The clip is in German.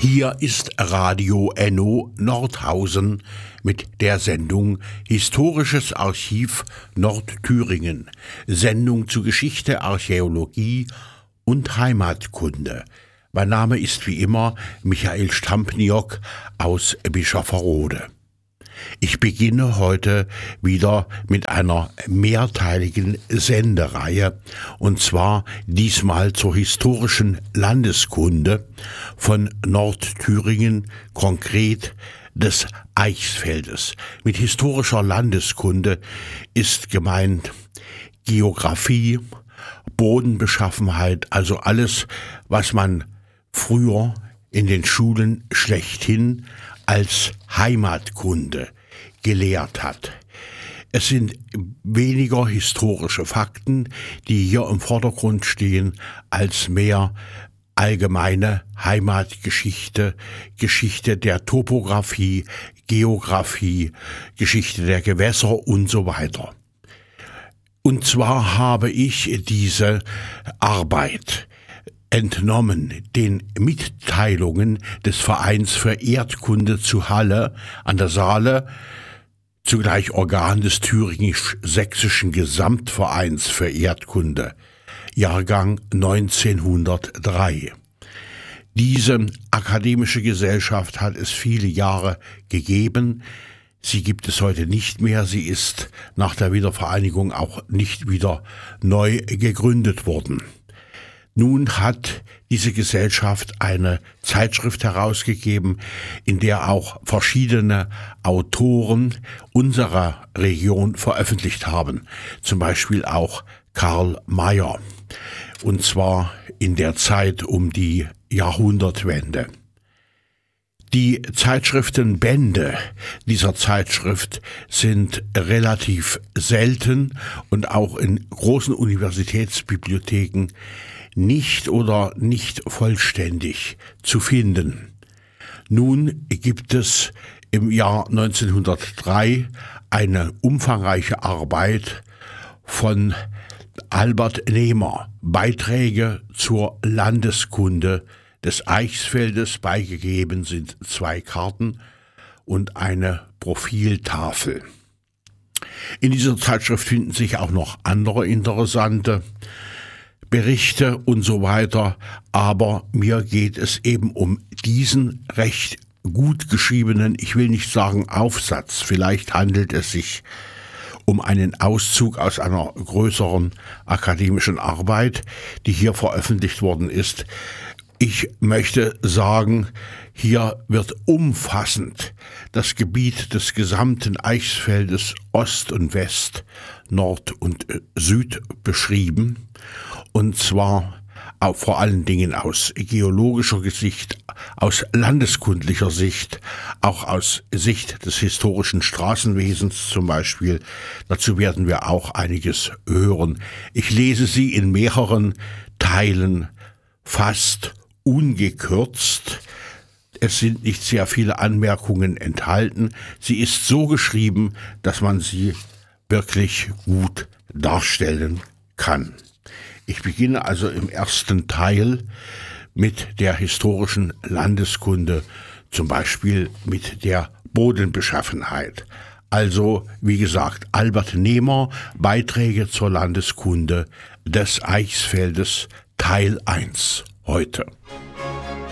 Hier ist Radio Enno Nordhausen mit der Sendung Historisches Archiv Nordthüringen, Sendung zu Geschichte, Archäologie und Heimatkunde. Mein Name ist wie immer Michael Stampniok aus Bischofferode. Ich beginne heute wieder mit einer mehrteiligen Sendereihe, und zwar diesmal zur historischen Landeskunde von Nordthüringen, konkret des Eichsfeldes. Mit historischer Landeskunde ist gemeint Geografie, Bodenbeschaffenheit, also alles, was man früher in den Schulen schlechthin als Heimatkunde gelehrt hat. Es sind weniger historische Fakten, die hier im Vordergrund stehen, als mehr allgemeine Heimatgeschichte, Geschichte der Topographie, Geographie, Geschichte der Gewässer und so weiter. Und zwar habe ich diese Arbeit entnommen den Mitteilungen des Vereins für Erdkunde zu Halle an der Saale, zugleich Organ des Thüringisch-Sächsischen Gesamtvereins für Erdkunde, Jahrgang 1903. Diese akademische Gesellschaft hat es viele Jahre gegeben. Sie gibt es heute nicht mehr. Sie ist nach der Wiedervereinigung auch nicht wieder neu gegründet worden. Nun hat diese Gesellschaft eine Zeitschrift herausgegeben, in der auch verschiedene Autoren unserer Region veröffentlicht haben. Zum Beispiel auch Karl Mayer. Und zwar in der Zeit um die Jahrhundertwende. Die Zeitschriftenbände dieser Zeitschrift sind relativ selten und auch in großen Universitätsbibliotheken nicht vollständig zu finden. Nun gibt es im Jahr 1903 eine umfangreiche Arbeit von Albert Nehmer, Beiträge zur Landeskunde des Eichsfeldes. Beigegeben sind 2 Karten und eine Profiltafel. In dieser Zeitschrift finden sich auch noch andere interessante Berichte und so weiter, aber mir geht es eben um diesen recht gut geschriebenen, ich will nicht sagen Aufsatz, vielleicht handelt es sich um einen Auszug aus einer größeren akademischen Arbeit, die hier veröffentlicht worden ist. Ich möchte sagen, hier wird umfassend das Gebiet des gesamten Eichsfeldes Ost und West, Nord und Süd beschrieben, und zwar auch vor allen Dingen aus geologischer Sicht, aus landeskundlicher Sicht, auch aus Sicht des historischen Straßenwesens zum Beispiel. Dazu werden wir auch einiges hören. Ich lese sie in mehreren Teilen fast ungekürzt. Es sind nicht sehr viele Anmerkungen enthalten. Sie ist so geschrieben, dass man sie wirklich gut darstellen kann. Ich beginne also im ersten Teil mit der historischen Landeskunde, zum Beispiel mit der Bodenbeschaffenheit. Also, wie gesagt, Albert Nehmer, Beiträge zur Landeskunde des Eichsfeldes, Teil 1, heute.